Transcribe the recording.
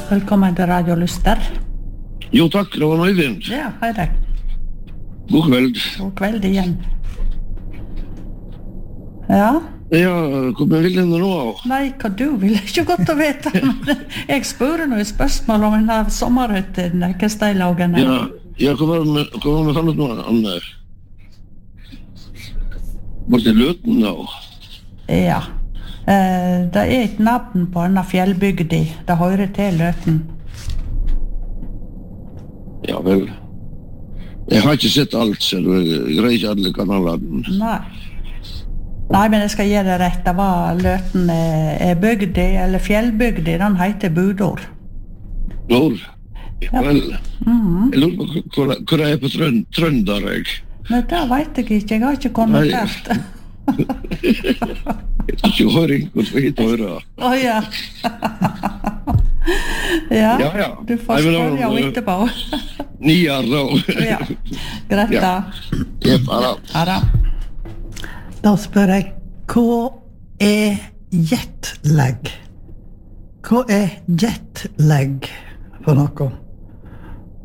Velkommen til Radio Lyster. Jo, takk, det var Øyvind. Ja, hei deg. God kveld. God kveld igjen. Ja? Ja, hva vil dere nå? Nei, hva du vil ikke godt å vite. Jeg spør noe spørsmål om den her sommerhytten, hva steilagen er. Ja, hva var det med nå? Han borte i Løten da? Ja. Det er et navn på denne fjellbygdi. Det hører til Løten. Ja vel. Jeg har ikke sett alt, så jeg greier ikke alle kanalene. Nei, men jeg skal gi det rett. Det var Løten er bygdi, eller fjellbygdi. Den heter Budor. Budor? Ja vel. Jeg lurer på hvor det er på Trønder, jeg. Nei, det vet jeg ikke. Jeg har ikke kommentert. Jeg tror ikke høring hvor vi hit hører. Ja. Ja, du får spørre jo etterpå. Nier da. Ja, greit da. Ha da. Da spør jeg, hva er jetlag? Hva er jetlag for noe?